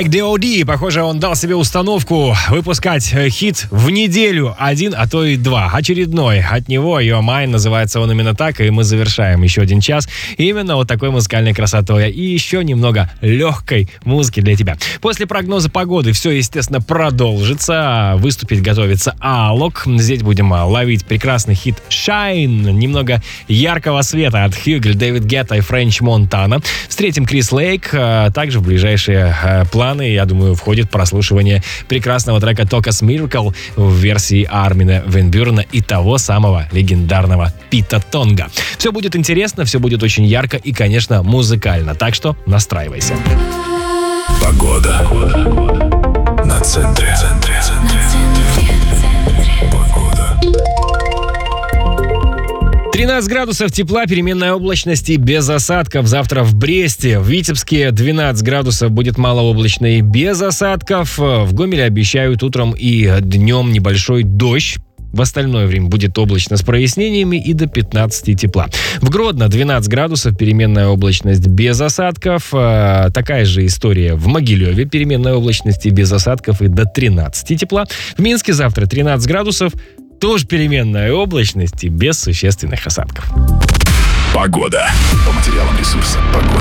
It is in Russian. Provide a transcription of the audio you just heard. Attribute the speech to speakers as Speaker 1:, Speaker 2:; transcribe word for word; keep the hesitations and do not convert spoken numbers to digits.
Speaker 1: Майк ди о ди, похоже, он дал себе установку выпускать хит в неделю, один, а то и два. Очередной от него, Your Mind, называется он именно так, и мы завершаем еще один час именно вот такой музыкальной красотой и еще немного легкой музыки для тебя. После прогноза погоды все, естественно, продолжится. Выступить готовится Алок. Здесь будем ловить прекрасный хит Shine, немного яркого света от Хьюгель, Дэвид Гетта и Френч Монтана. Встретим Крис Лейк. Также в ближайшие планы, я думаю, входит прослушивание прекрасного трека Toca's Miracle в версии Армина ван Бюрена и того самого легендарного Пита Тонга. Все будет интересно, все будет очень ярко и, конечно, музыкально. Так что настраивайся.
Speaker 2: Погода. На центре. Погода.
Speaker 1: тринадцать градусов тепла, переменная облачность и без осадков. Завтра в Бресте, в Витебске двенадцать градусов, будет малооблачно и без осадков. В Гомеле обещают утром и днем небольшой дождь. В остальное время будет облачно с прояснениями и до пятнадцати тепла. В Гродно двенадцать градусов, переменная облачность без осадков. Такая же история в Могилеве, переменная облачность и без осадков и до тринадцати тепла. В Минске завтра тринадцать градусов, тоже переменная облачность и без существенных осадков.
Speaker 2: Погода. По материалам ресурса. Погода.